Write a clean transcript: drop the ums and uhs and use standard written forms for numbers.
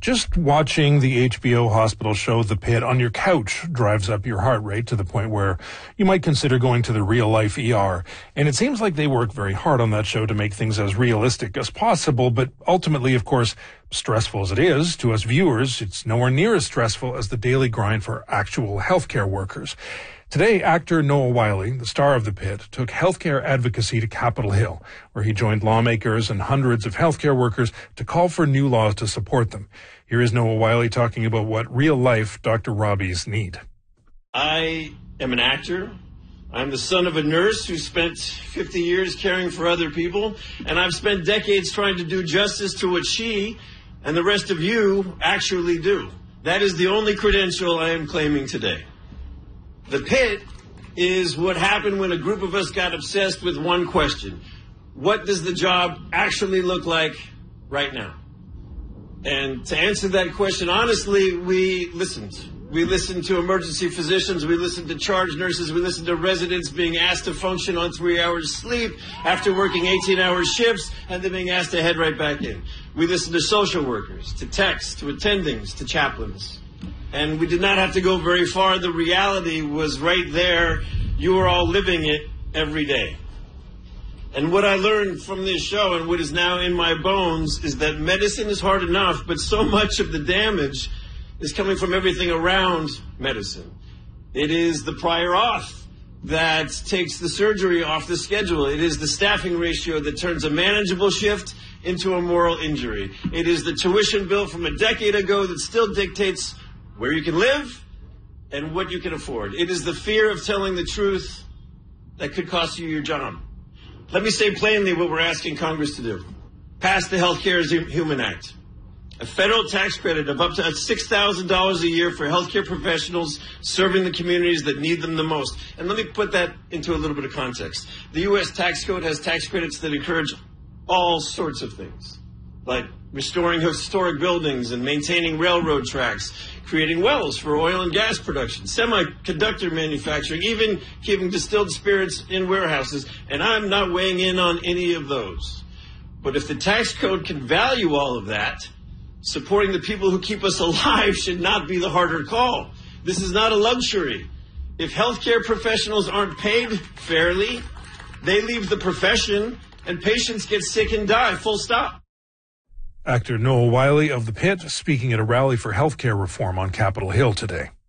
Just watching the HBO hospital show The Pit on your couch drives up your heart rate to the point where you might consider going to the real-life ER. And it seems like they work very hard on that show to make things as realistic as possible, but ultimately, of course, stressful as it is to us viewers, it's nowhere near as stressful as the daily grind for actual healthcare workers. Today, actor Noah Wyle, the star of The Pit, took healthcare advocacy to Capitol Hill, where he joined lawmakers and hundreds of healthcare workers to call for new laws to support them. Here is Noah Wyle talking about what real-life Dr. Robbies need. I am an actor. I'm the son of a nurse who spent 50 years caring for other people, and I've spent decades trying to do justice to what she and the rest of you actually do. That is the only credential I am claiming today. The Pit is what happened when a group of us got obsessed with one question. What does the job actually look like right now? And to answer that question, honestly, we listened. We listened to emergency physicians. We listened to charge nurses. We listened to residents being asked to function on 3 hours sleep after working 18-hour shifts and then being asked to head right back in. We listened to social workers, to techs, to attendings, to chaplains. And we did not have to go very far. The reality was right there. You were all living it every day. And what I learned from this show and what is now in my bones is that medicine is hard enough, but so much of the damage is coming from everything around medicine. It is the prior auth that takes the surgery off the schedule. It is the staffing ratio that turns a manageable shift into a moral injury. It is the tuition bill from a decade ago that still dictates where you can live and what you can afford. It is the fear of telling the truth that could cost you your job. Let me say plainly what we're asking Congress to do. Pass the Health Care as Human Act. A federal tax credit of up to $6,000 a year for healthcare professionals serving the communities that need them the most. And let me put that into a little bit of context. The U.S. tax code has tax credits that encourage all sorts of things, like restoring historic buildings and maintaining railroad tracks, creating wells for oil and gas production, semiconductor manufacturing, even keeping distilled spirits in warehouses. And I'm not weighing in on any of those. But if the tax code can value all of that, supporting the people who keep us alive should not be the harder call. This is not a luxury. If healthcare professionals aren't paid fairly, they leave the profession and patients get sick and die, full stop. Actor Noah Wyle of The Pit speaking at a rally for healthcare reform on Capitol Hill today.